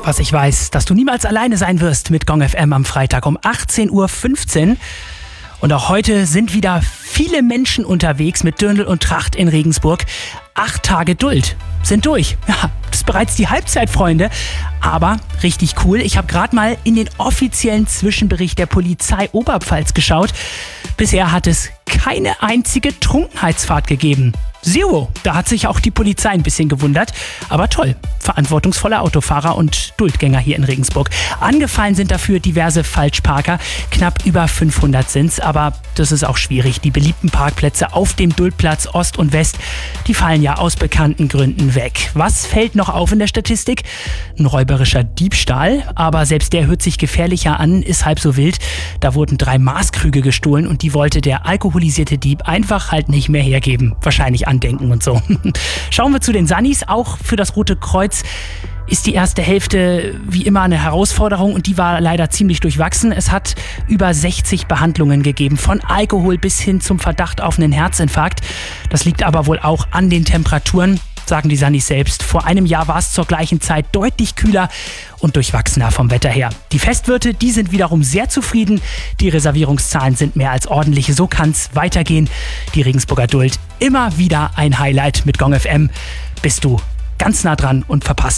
Was ich weiß, dass du niemals alleine sein wirst mit Gong FM am Freitag um 18.15 Uhr. Und auch heute sind wieder viele Menschen unterwegs mit Dirndl und Tracht in Regensburg. 8 Tage Duld sind durch. Ja, das ist bereits die Halbzeit, Freunde. Aber richtig cool, ich habe gerade mal in den offiziellen Zwischenbericht der Polizei Oberpfalz geschaut. Bisher hat es keine einzige Trunkenheitsfahrt gegeben. Zero. Da hat sich auch die Polizei ein bisschen gewundert. Aber toll. Verantwortungsvolle Autofahrer und Duldgänger hier in Regensburg. Angefallen sind dafür diverse Falschparker. Knapp über 500 sind's. Aber das ist auch schwierig. Die beliebten Parkplätze auf dem Duldplatz Ost und West, die fallen ja aus bekannten Gründen weg. Was fällt noch auf in der Statistik? Ein räuberischer Diebstahl. Aber selbst der hört sich gefährlicher an, ist halb so wild. Da wurden 3 Maßkrüge gestohlen und die wollte der alkoholisierte Dieb einfach halt nicht mehr hergeben. Wahrscheinlich andenken und so. Schauen wir zu den Sannis. Auch für das Rote Kreuz ist die erste Hälfte wie immer eine Herausforderung und die war leider ziemlich durchwachsen. Es hat über 60 Behandlungen gegeben, von Alkohol bis hin zum Verdacht auf einen Herzinfarkt. Das liegt aber wohl auch an den Temperaturen, sagen die Sannis selbst. Vor einem Jahr war es zur gleichen Zeit deutlich kühler und durchwachsener vom Wetter her. Die Festwirte, die sind wiederum sehr zufrieden. Die Reservierungszahlen sind mehr als ordentlich. So kann's weitergehen. Die Regensburger Duld, immer wieder ein Highlight mit Gong FM. Bist du ganz nah dran und verpasst